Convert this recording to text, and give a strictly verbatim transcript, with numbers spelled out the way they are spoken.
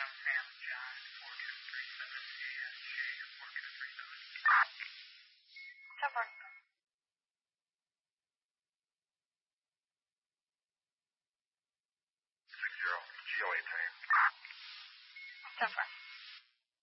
Sam John, four two three seven, A S J, four two three seven. ten four. Six zero, G O A train. ten four.